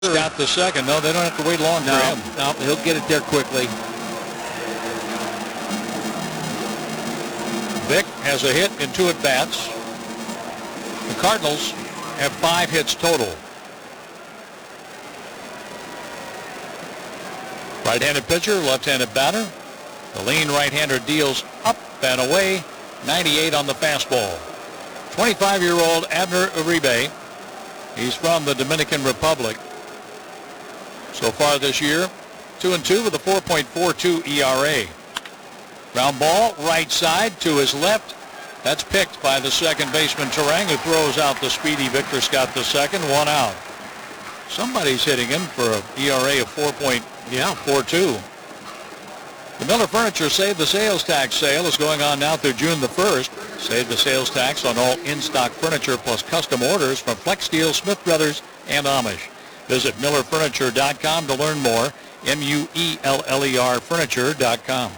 Got the second. No, they don't have to wait long for him. No, he'll get it there quickly. Vick has a hit in 2 at-bats. The Cardinals have 5 hits total. Right-handed pitcher, left-handed batter. The lean right-hander deals up and away. 98 on the fastball. 25-year-old Abner Uribe. He's from the Dominican Republic. So far this year, 2-2 with a 4.42 ERA. Ground ball, right side to his left. That's picked by the second baseman Turang, who throws out the speedy Victor Scott II. 1 out. Somebody's hitting him for an ERA of 4.42. The Miller Furniture Save the Sales Tax sale is going on now through June the 1st. Save the sales tax on all in-stock furniture plus custom orders from Flex Steel, Smith Brothers, and Amish. Visit MillerFurniture.com to learn more. MUELLER Furniture.com.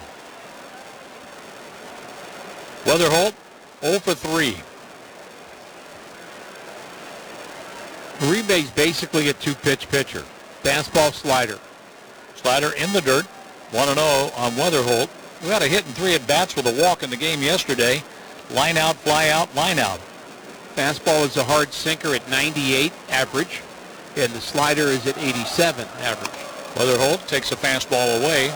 Weatherholt 0 for 3. Uribe's basically a 2-pitch pitcher. Fastball, slider. Slider in the dirt. 1-0 on Weatherholt. We had a hit in 3 at-bats with a walk in the game yesterday. Line out, fly out, line out. Fastball is a hard sinker at 98 average, and the slider is at 87 average. Weatherholt takes a fastball away.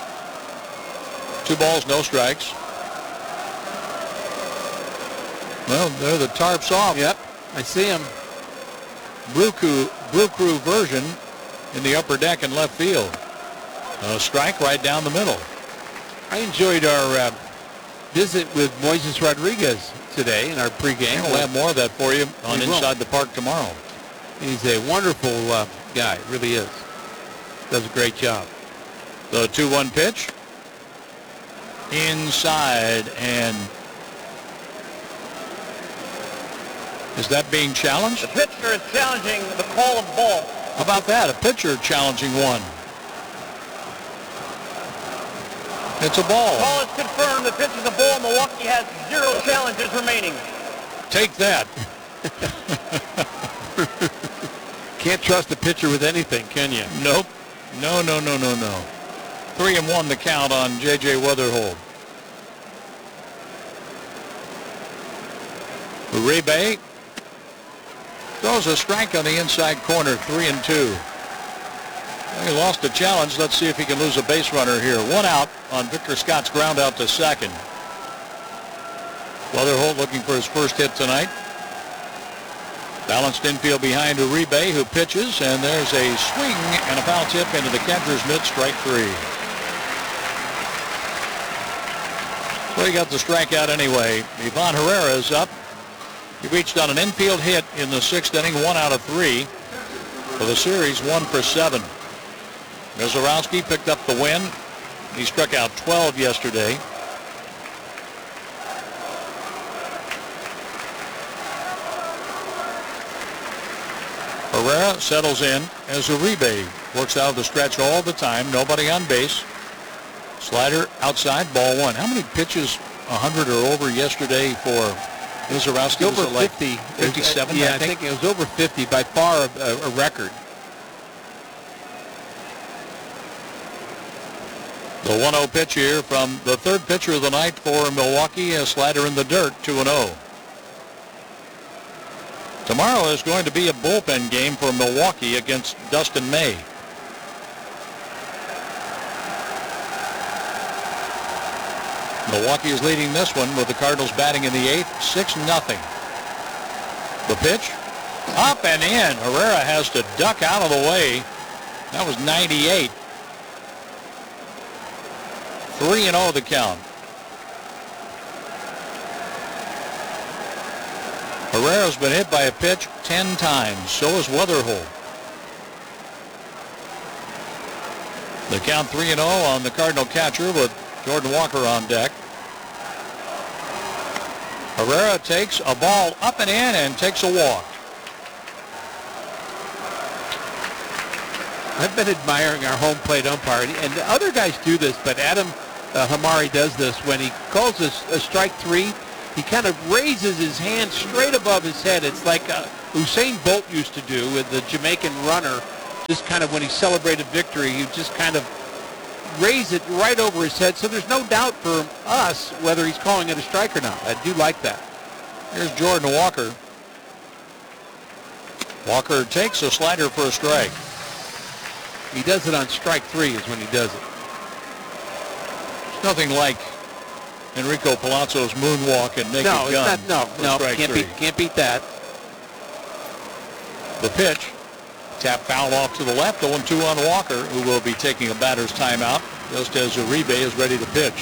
2 balls, no strikes. Well, they're the tarps off. Yep, I see him. Blue Crew version in the upper deck in left field. A strike right down the middle. I enjoyed our visit with Moises Rodriguez today in our pregame. We'll have more of that for you on Inside the Park tomorrow. He's a wonderful guy, really is. Does a great job. The 2-1 pitch. Inside, and is that being challenged? The pitcher is challenging the call of ball. How about that? A pitcher challenging one. It's a ball. The call is confirmed. The pitch is a ball. Milwaukee has 0 challenges remaining. Take that. Can't trust a pitcher with anything, can you? Nope. No. 3-1 the count on J.J. Weatherholt. Uribe throws a strike on the inside corner, 3-2. He lost a challenge. Let's see if he can lose a base runner here. 1 out on Victor Scott's ground out to second. Weatherholt looking for his first hit tonight. Balanced infield behind Uribe, who pitches, and there's a swing and a foul tip into the catcher's mitt, strike 3. Well, he got the strikeout anyway. Ivan Herrera is up. He reached on an infield hit in the 6th inning, 1 out of 3. For the series, 1 for 7. Mizorowski picked up the win. He struck out 12 yesterday. Herrera settles in as Uribe works out of the stretch all the time. Nobody on base. Slider outside, ball 1. How many pitches, 100 or over yesterday for Mizorowski? Over 50. 57, yeah, I think. it was over 50, by far a record. The 1-0 pitch here from the third pitcher of the night for Milwaukee, a slider in the dirt, 2-0. Tomorrow is going to be a bullpen game for Milwaukee against Dustin May. Milwaukee is leading this one with the Cardinals batting in the 8th, 6-0. The pitch, up and in. Herrera has to duck out of the way. That was 98. 3-0 the count. Herrera's been hit by a pitch 10 times. So is Weatherholt. The count 3-0 on the Cardinal catcher with Jordan Walker on deck. Herrera takes a ball up and in and takes a walk. I've been admiring our home plate umpire, and the other guys do this, but Adam Hamari does this. When he calls a strike 3, he kind of raises his hand straight above his head. It's like Usain Bolt used to do with the Jamaican runner Just kind of when he celebrated victory, he just kind of raised it right over his head, so there's no doubt for us whether he's calling it a strike or not. I do like that. Here's Jordan Walker. Walker takes a slider for a strike. He does it on strike 3 is when he does it. It's nothing like Enrico Palazzo's moonwalk and naked gun. It's not. No, can't beat that. The pitch. Tap foul off to the left. 0-2 on Walker, who will be taking a batter's timeout just as Uribe is ready to pitch.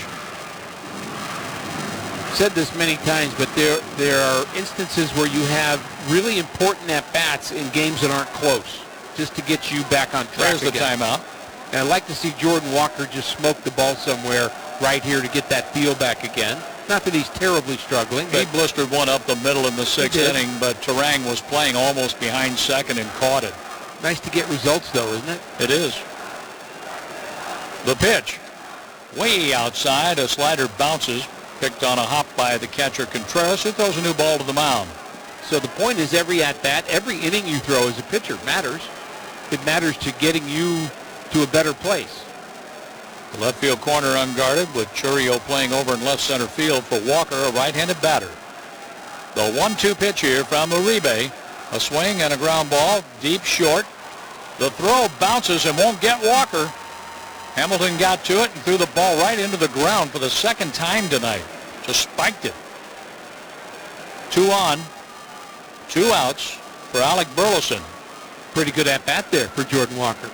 Said this many times, but there are instances where you have really important at-bats in games that aren't close, just to get you back on track. There's the timeout. And I'd like to see Jordan Walker just smoke the ball somewhere right here to get that feel back again. Not that he's terribly struggling. He blistered one up the middle in the 6th inning, but Terang was playing almost behind second and caught it. Nice to get results, though, isn't it? It is. The pitch. Way outside. A slider bounces. Picked on a hop by the catcher Contreras, who throws a new ball to the mound. So the point is every at-bat, every inning you throw as a pitcher matters. It matters to getting you to a better place. The left field corner unguarded with Churio playing over in left center field for Walker, a right-handed batter. The 1-2 pitch here from Uribe. A swing and a ground ball, deep short. The throw bounces and won't get Walker. Hamilton got to it and threw the ball right into the ground for the second time tonight. Just spiked it. 2 on, 2 outs for Alec Burleson. Pretty good at-bat there for Jordan Walker.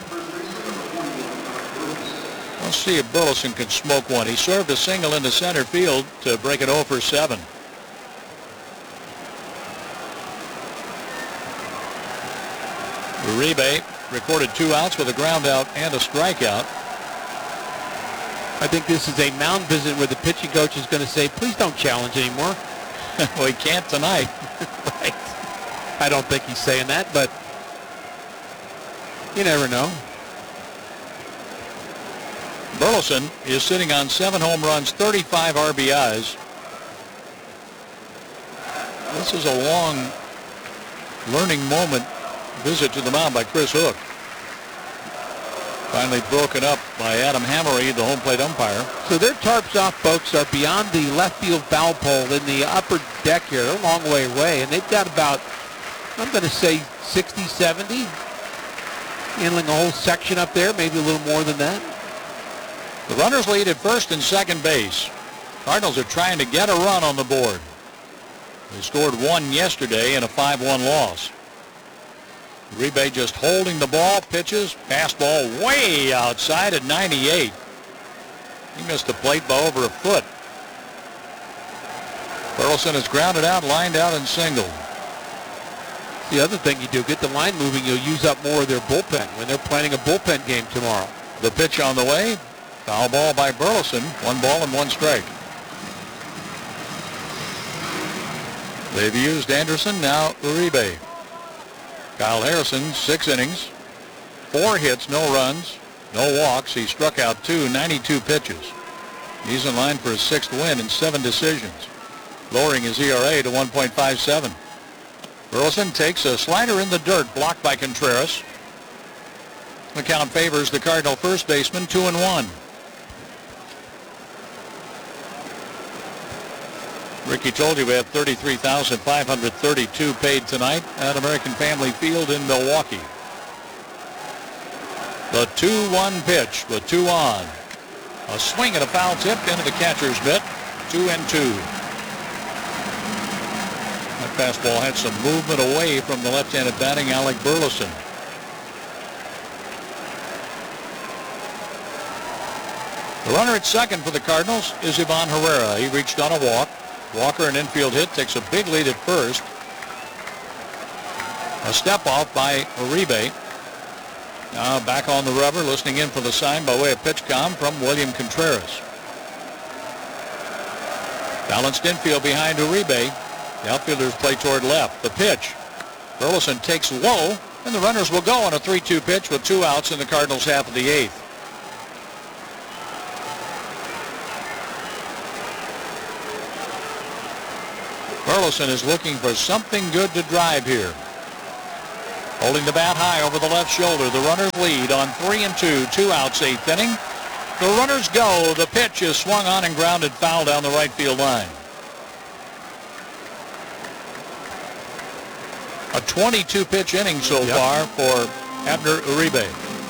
Let's see if Burleson can smoke one. He served a single into center field to break it 0 for 7. Uribe recorded 2 outs with a ground out and a strikeout. I think this is a mound visit where the pitching coach is going to say, please don't challenge anymore. Well, he can't tonight. Right. I don't think he's saying that, but you never know. Burleson is sitting on 7 home runs, 35 RBIs. This is a long learning moment visit to the mound by Chris Hook. Finally broken up by Adam Hammery, the home plate umpire. So their tarps off folks are beyond the left field foul pole in the upper deck here. They're a long way away, and they've got about, I'm going to say 60, 70. Handling a whole section up there, maybe a little more than that. The runners lead at first and second base. Cardinals are trying to get a run on the board. They scored 1 yesterday in a 5-1 loss. Uribe just holding the ball, pitches, fastball way outside at 98. He missed the plate by over a foot. Burleson is grounded out, lined out, and singled. The other thing you do, get the line moving, you'll use up more of their bullpen when they're planning a bullpen game tomorrow. The pitch on the way. Foul ball by Burleson. 1 ball and 1 strike. They've used Anderson, now Uribe. Kyle Harrison, 6 innings, 4 hits, no runs, no walks. He struck out 2, 92 pitches. He's in line for his 6th win and 7 decisions, lowering his ERA to 1.57. Burleson takes a slider in the dirt, blocked by Contreras. The count favors the Cardinal first baseman, 2-1. Ricky told you we have $33,532 paid tonight at American Family Field in Milwaukee. The 2-1 pitch with 2 on. A swing and a foul tip into the catcher's mitt. 2-2. That fastball had some movement away from the left-handed batting Alec Burleson. The runner at second for the Cardinals is Ivan Herrera. He reached on a walk. Walker, an infield hit, takes a big lead at first. A step off by Uribe. Now back on the rubber, listening in for the sign by way of pitch comm from William Contreras. Balanced infield behind Uribe. The outfielders play toward left. The pitch. Burleson takes low, and the runners will go on a 3-2 pitch with 2 outs in the Cardinals' half of the 8th. Burleson is looking for something good to drive here. Holding the bat high over the left shoulder. The runners lead on 3-2. 2 outs, 8th inning. The runners go. The pitch is swung on and grounded foul down the right field line. A 22-pitch inning so far for Abner Uribe.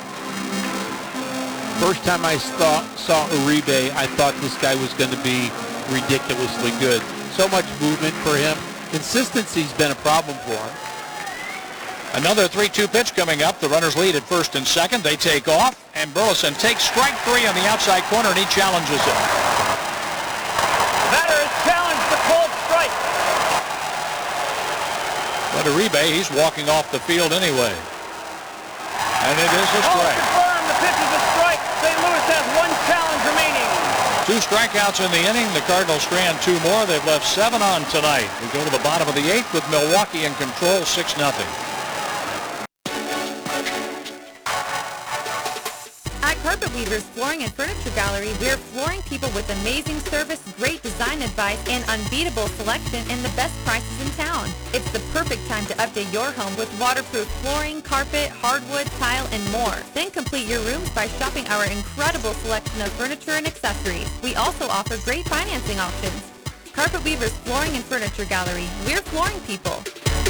First time I saw Uribe, I thought this guy was going to be ridiculously good. So much movement for him. Consistency's been a problem for him. Another 3-2 pitch coming up. The runners lead at first and second. They take off, and Burleson takes strike 3 on the outside corner, and he challenges it. Batter has challenged the called strike. But Uribe, he's walking off the field anyway. And it is a strike. Confirmed. The pitch is a strike. St. Louis has 1 challenge remaining. 2 strikeouts in the inning. The Cardinals strand 2 more. They've left 7 on tonight. We go to the bottom of the 8th with Milwaukee in control, 6-0. At Carpet Weavers Flooring and Furniture Gallery, we're flooring people with amazing service, great design advice, and unbeatable selection and the best prices in town. It's the perfect time to update your home with waterproof flooring, carpet, hardwood, tile, and more. Then complete your rooms by shopping our incredible selection of furniture and accessories. We also offer great financing options. Carpet Weavers Flooring and Furniture Gallery. We're flooring people.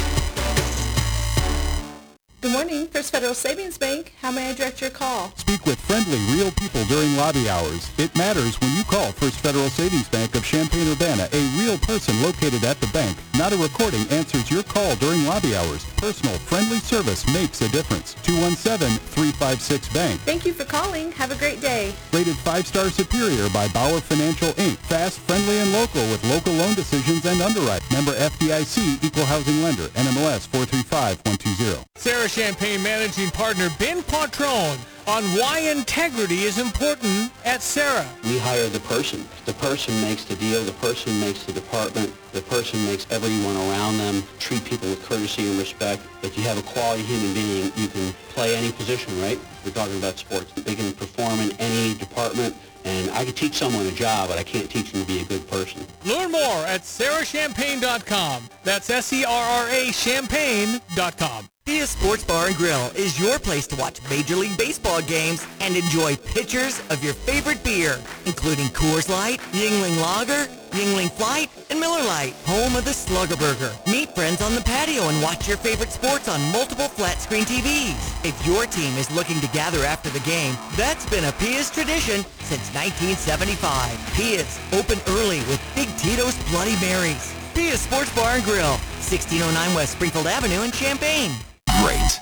Good morning, First Federal Savings Bank. How may I direct your call? Speak with friendly, real people during lobby hours. It matters when you call First Federal Savings Bank of Champaign-Urbana. A real person located at the bank. Not a recording answers your call during lobby hours. Personal, friendly service makes a difference. 217-356-BANK. Thank you for calling. Have a great day. Rated 5-star superior by Bauer Financial, Inc. Fast, friendly, and local with local loan decisions and underwrite. Member FDIC, Equal Housing Lender. NMLS 435120. Sarah Champagne Managing Partner Ben Quattrone on why integrity is important at Sarah. We hire the person. The person makes the deal. The person makes the department. The person makes everyone around them treat people with courtesy and respect. If you have a quality human being, you can play any position, right? We're talking about sports. They can perform in any department. And I can teach someone a job, but I can't teach them to be a good person. Learn more at sarahchampagne.com. That's SERRA champagne.com. Pia Sports Bar and Grill is your place to watch Major League Baseball games and enjoy pitchers of your favorite beer, including Coors Light, Yuengling Lager, Yuengling Flight, and Miller Lite, home of the Slugger Burger. Meet friends on the patio and watch your favorite sports on multiple flat-screen TVs. If your team is looking to gather after the game, that's been a Pia's tradition since 1975. Pia's, open early with Big Tito's Bloody Marys. Pia Sports Bar and Grill, 1609 West Springfield Avenue in Champaign. Great.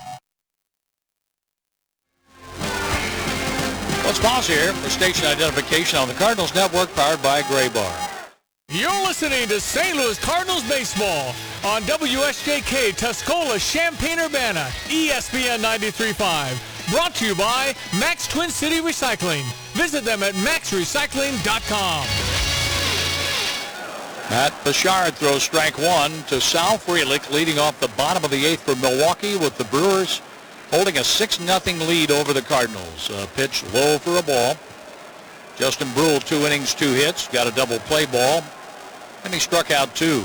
Let's pause here for station identification on the Cardinals Network, powered by Gray Bar. You're listening to St. Louis Cardinals Baseball on WSJK Tuscola Champaign-Urbana, ESPN 93.5. Brought to you by Max Twin City Recycling. Visit them at maxrecycling.com. Matt Bouchard throws strike 1 to Sal Frelick, leading off the bottom of the 8th for Milwaukee, with the Brewers holding a 6-0 lead over the Cardinals. Pitch low for a ball. Justin Brule, 2 innings, 2 hits, got a double play ball, and he struck out 2.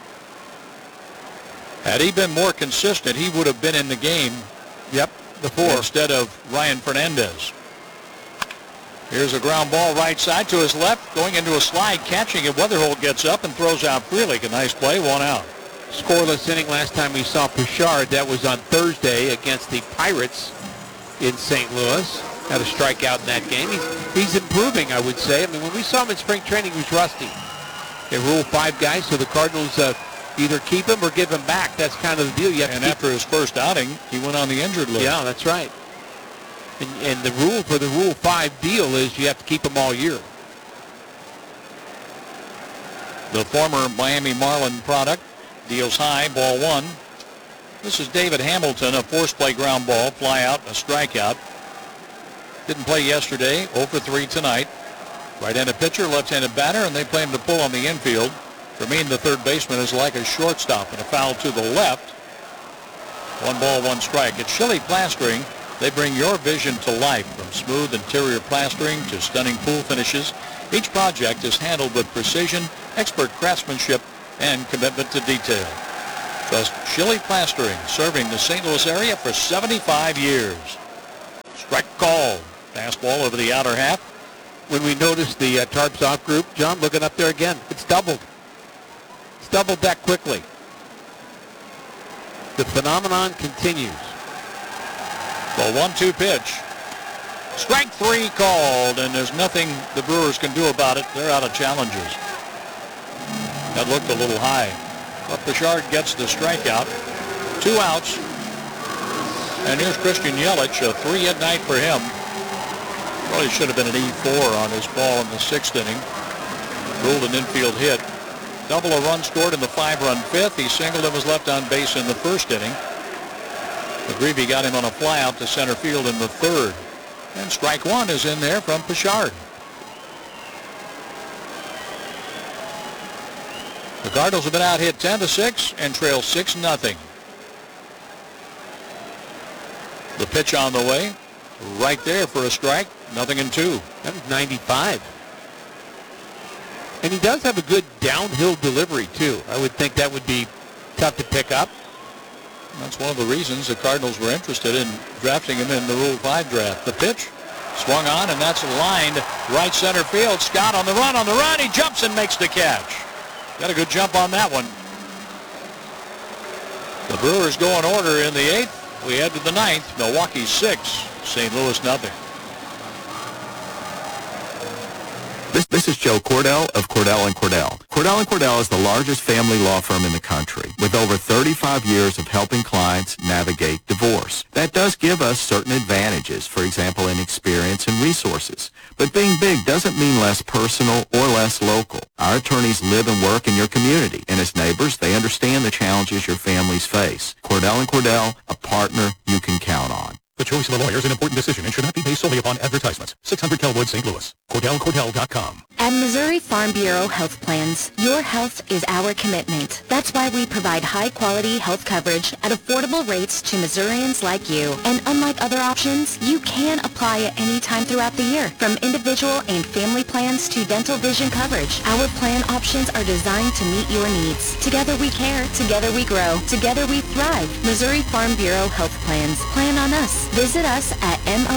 Had he been more consistent, he would have been in the game. Yep, the 4. Instead of Ryan Fernandez. Here's a ground ball right side to his left, going into a slide, catching it. Weatherholt gets up and throws out Frelick. A nice play, 1 out. Scoreless inning last time we saw Bouchard. That was on Thursday against the Pirates in St. Louis. Had a strikeout in that game. He's improving, I would say. I mean, when we saw him in spring training, he was rusty. They Rule 5 guys, so the Cardinals either keep him or give him back. That's kind of the deal. You have and after his first outing, he went on the injured list. Yeah, that's right. And the rule for the Rule 5 deal is you have to keep them all year. The former Miami Marlin product deals high, ball 1. This is David Hamilton, a force play ground ball, fly out, a strikeout. Didn't play yesterday, 0 for 3 tonight. Right-handed pitcher, left-handed batter, and they play him to pull on the infield. Fermin, the third baseman, is like a shortstop, and a foul to the left. 1 ball, 1 strike. At Chili Plastering, they bring your vision to life, from smooth interior plastering to stunning pool finishes. Each project is handled with precision, expert craftsmanship, and commitment to detail. The Chili Plastering, serving the St. Louis area for 75 years. Strike called. Fastball over the outer half. When we noticed the tarps off group, John, looking up there again, it's doubled. It's doubled that quickly. The phenomenon continues. The 1-2 pitch. Strike 3 called, and there's nothing the Brewers can do about it. They're out of challenges. That looked a little high. But Pichard gets the strikeout. 2 outs. And here's Christian Yelich, a 3-hit night for him. Probably should have been an E4 on his ball in the 6th inning. Ruled an infield hit. Double a run scored in the 5-run 5th. He singled and was left on base in the 1st inning. McGreevy got him on a flyout to center field in the 3rd. And strike 1 is in there from Pichard. The Cardinals have been out hit 10-6 and trail 6-0. The pitch on the way. Right there for a strike. 0-2. That was 95. And he does have a good downhill delivery, too. I would think that would be tough to pick up. That's one of the reasons the Cardinals were interested in drafting him in the Rule 5 draft. The pitch swung on, and that's lined right center field. Scott on the run. He jumps and makes the catch. Got a good jump on that one. The Brewers go in order in the 8th. We head to the 9th. Milwaukee 6, St. Louis 0. This is Joe Cordell of Cordell & Cordell. Cordell & Cordell is the largest family law firm in the country with over 35 years of helping clients navigate divorce. That does give us certain advantages, for example, in experience and resources. But being big doesn't mean less personal or less local. Our attorneys live and work in your community, and as neighbors, they understand the challenges your families face. Cordell & Cordell, a partner you can count on. The choice of a lawyer is an important decision and should not be based solely upon advertisements. 600 Kelwood, St. Louis. CordellCordell.com. At Missouri Farm Bureau Health Plans, your health is our commitment. That's why we provide high-quality health coverage at affordable rates to Missourians like you. And unlike other options, you can apply at any time throughout the year. From individual and family plans to dental vision coverage, our plan options are designed to meet your needs. Together we care. Together we grow. Together we thrive. Missouri Farm Bureau Health Plans. Plan on us. Visit us at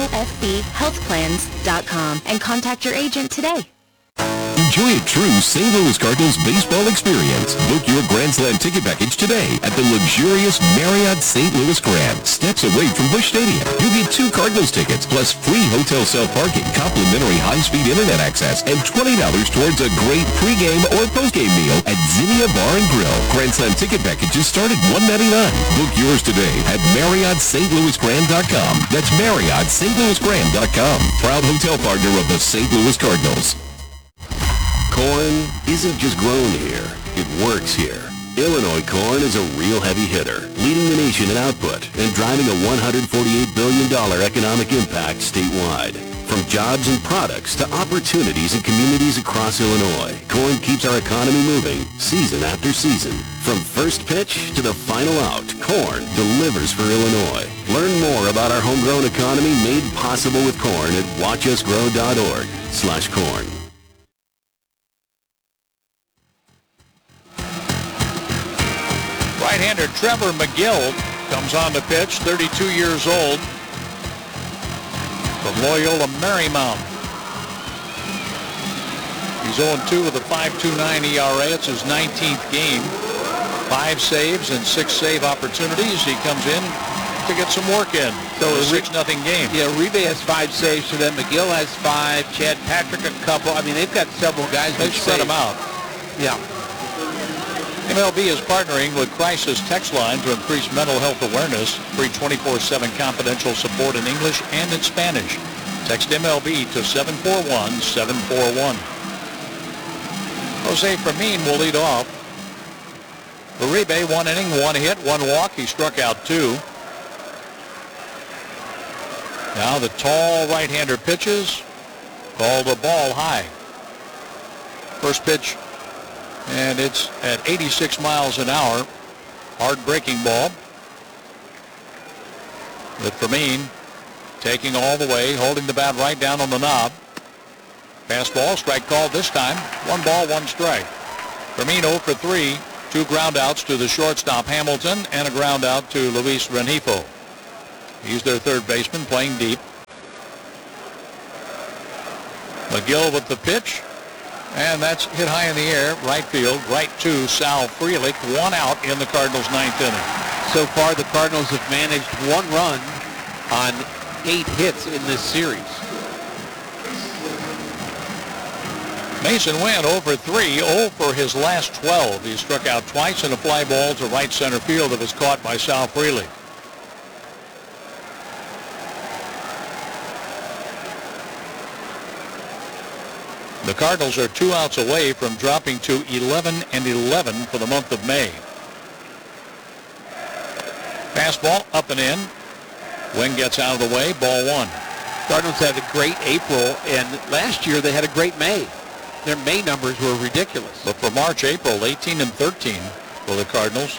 mofbhealthplans.com and contact your agent today. Enjoy a true St. Louis Cardinals baseball experience. Book your Grand Slam ticket package today at the luxurious Marriott St. Louis Grand, steps away from Busch Stadium. You'll get 2 Cardinals tickets plus free hotel self-parking, complimentary high-speed internet access, and $20 towards a great pregame or postgame meal at Zinnia Bar and Grill. Grand Slam ticket packages start at $199. Book yours today at MarriottSt.LouisGrand.com. That's MarriottSt.LouisGrand.com. Proud hotel partner of the St. Louis Cardinals. Corn isn't just grown here, it works here. Illinois corn is a real heavy hitter, leading the nation in output and driving a $148 billion economic impact statewide. From jobs and products to opportunities in communities across Illinois, corn keeps our economy moving season after season. From first pitch to the final out, corn delivers for Illinois. Learn more about our homegrown economy made possible with corn at watchusgrow.org/corn. Right-hander Trevor McGill comes on to pitch, 32 years old, from Loyola Marymount. He's 0-2 with a 5.29 ERA. It's his 19th game. 5 saves and 6 save opportunities. He comes in to get some work in. So a 6-0 game. Yeah, Uribe has 5 saves for them. McGill has 5. Chad Patrick a couple. I mean, they've got several guys. They've spread them out. Yeah. MLB is partnering with Crisis Text Line to increase mental health awareness. Free 24/7 confidential support in English and in Spanish. Text MLB to 741-741. Jose Fermin will lead off. Uribe, 1 inning, 1 hit, 1 walk. He struck out 2. Now the tall right-hander pitches. Called a ball high. First pitch. And it's at 86 miles an hour. Hard breaking ball. With Fermin taking all the way, holding the bat right down on the knob. Fastball, strike called this time. 1 ball, 1 strike. Fermin 0 for 3, 2 ground outs to the shortstop Hamilton and a ground out to Luis Rengifo. He's their third baseman playing deep. McGill with the pitch, and that's hit high in the air, right field, right to Sal Frelick. 1 out in the Cardinals' 9th inning. So far, the Cardinals have managed 1 run on 8 hits in this series. Mason Wynn 0 for 3, 0 for his last 12. He struck out twice, and a fly ball to right center field that was caught by Sal Frelick. The Cardinals are 2 outs away from dropping to 11-11 for the month of May. Fastball up and in. Wynn gets out of the way. Ball 1. Cardinals had a great April, and last year they had a great May. Their May numbers were ridiculous. But for March, April, 18-13 for the Cardinals.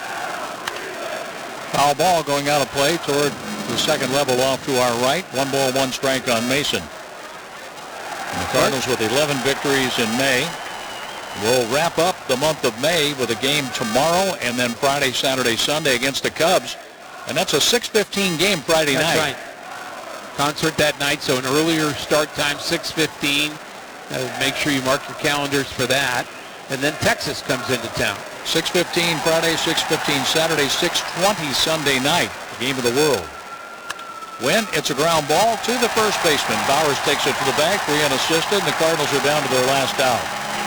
Foul ball going out of play toward the second level off to our right. 1 ball, 1 strike on Mason. And the Cardinals with 11 victories in May. We'll wrap up the month of May with a game tomorrow and then Friday, Saturday, Sunday against the Cubs. And that's a 6:15 game Friday night. That's right. Concert that night, so an earlier start time, 6:15. Make sure you mark your calendars for that. And then Texas comes into town. 6:15 Friday, 6:15 Saturday, 6:20 Sunday night. The game of the world. When it's a ground ball to the first baseman. Bowers takes it to the back, 3 unassisted, and the Cardinals are down to their last out.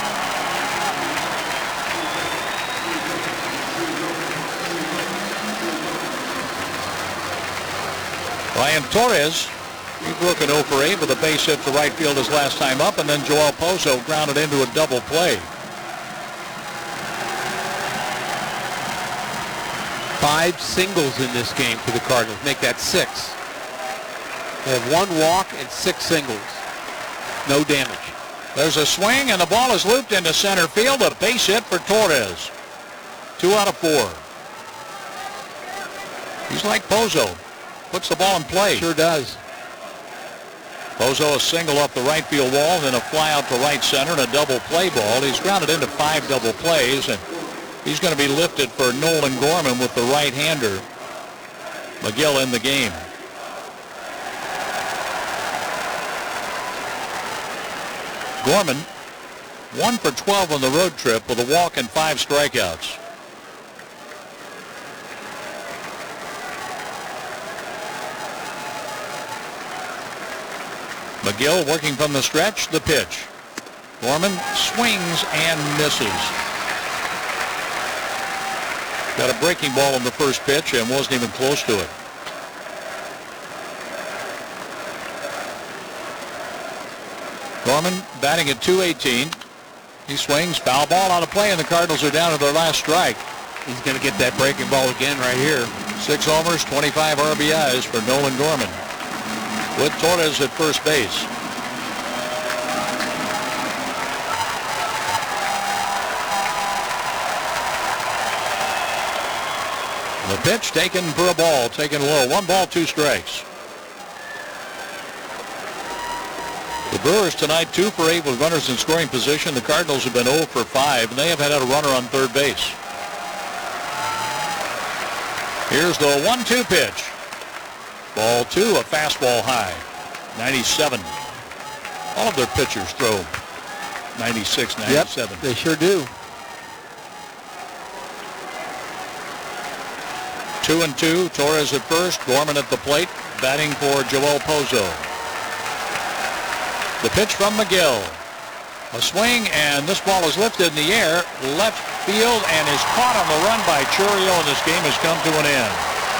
Ryan Torres, he broke an 0 for 8 with a base hit to right field his last time up, and then Joel Pozo grounded into a double play. 5 singles in this game for the Cardinals. Make that 6. They have 1 walk and 6 singles. No damage. There's a swing, and the ball is looped into center field. A base hit for Torres. 2 out of 4. He's like Pozo. Puts the ball in play. Sure does. Pozo a single up the right field wall, then a fly out to right center and a double play ball. He's grounded into 5 double plays, and he's going to be lifted for Nolan Gorman with the right-hander. McGill in the game. Gorman 1 for 12 on the road trip with a walk and 5 strikeouts. McGill working from the stretch, the pitch. Gorman swings and misses. Got a breaking ball on the first pitch and wasn't even close to it. Gorman batting at .218. He swings, foul ball out of play, and the Cardinals are down to their last strike. He's going to get that breaking ball again right here. 6 homers, 25 RBIs for Nolan Gorman, with Torres at first base. The pitch taken for a ball, taken low. 1 ball, 2 strikes. The Brewers tonight 2 for 8 with runners in scoring position. The Cardinals have been 0 for 5, and they have had a runner on third base. Here's the 1-2 pitch. Ball 2, a fastball high. 97. All of their pitchers throw 96, 97. Yep, they sure do. 2-2. Torres at first. Gorman at the plate, batting for Joel Pozo. The pitch from McGill. A swing, and this ball is lifted in the air, left field, and is caught on the run by Chourio, and this game has come to an end.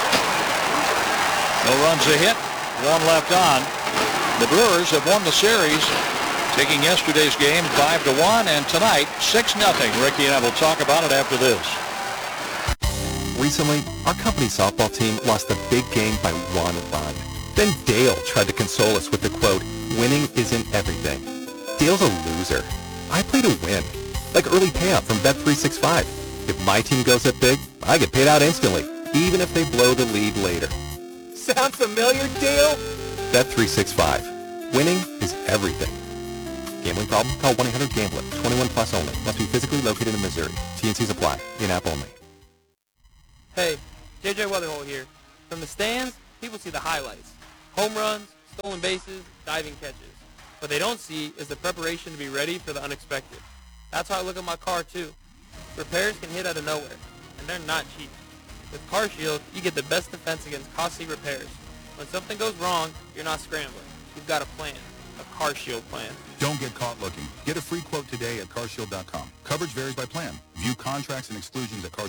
No runs a hit, 1 left on. The Brewers have won the series, taking yesterday's game 5-1, and tonight 6-0. Ricky and I will talk about it after this. Recently, our company softball team lost a big game by 1 run. Then Dale tried to console us with the quote, "Winning isn't everything." Dale's a loser. I play to win. Like early payout from Bet365. If my team goes up big, I get paid out instantly, even if they blow the lead later. Sound familiar, Dale? Bet365. Winning is everything. Gambling problem? Call 1-800-GAMBLER. 21 plus only. Must be physically located in Missouri. T&Cs apply. In-app only. Hey, JJ Weatherhole here. From the stands, people see the highlights. Home runs, stolen bases, diving catches. What they don't see is the preparation to be ready for the unexpected. That's how I look at my car, too. Repairs can hit out of nowhere, and they're not cheap. With CarShield, you get the best defense against costly repairs. When something goes wrong, you're not scrambling. You've got a plan. A CarShield plan. Don't get caught looking. Get a free quote today at carshield.com. Coverage varies by plan. View contracts and exclusions at carshield.com.